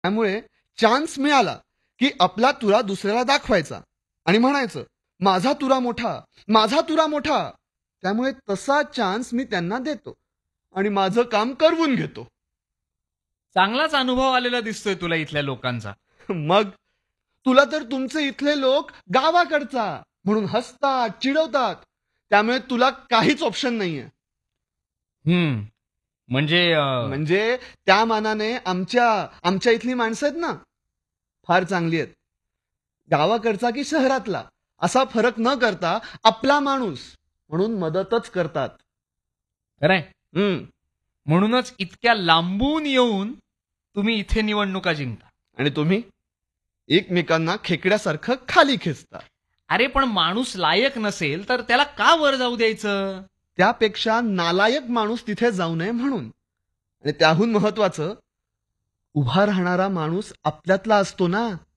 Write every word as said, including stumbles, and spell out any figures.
त्यामुळे चान्स मिळाला की आपला तुरा दुसऱ्याला दाखवायचा आणि म्हणायचं माझा तुरा मोठा, माझा तुरा मोठा. त्यामुळे तसा चान्स मी त्यांना देतो आणि माझं काम करवून घेतो. चांगलाच अनुभव आलेला दिसतोय तुला इथल्या लोकांचा. मग तुला तर तुमचे इथले लोक गावाकडचा म्हणून हसतात, चिडवतात. त्यामुळे तुला काहीच ऑप्शन नाहीये. हम्म म्हणजे अं, म्हणजे त्या मानाने आमच्या आमच्या इथली माणसं आहेत ना फार चांगली आहेत. गावाकडचा की शहरातला असा फरक न करता आपला माणूस म्हणून मदतच करतात. खरंय. हम्म म्हणूनच इतक्या लांबून येऊन तुम्ही इथे निवडणुका जिंकता. आणि तुम्ही एकमेकांना खेकड्यासारखं खाली खेचता. अरे पण माणूस लायक नसेल तर त्याला का वर जाऊ द्यायचं? त्यापेक्षा नालायक माणूस तिथे जाऊ नये म्हणून. आणि त्याहून महत्वाचं उभा राहणारा माणूस आपल्यातला असतो ना.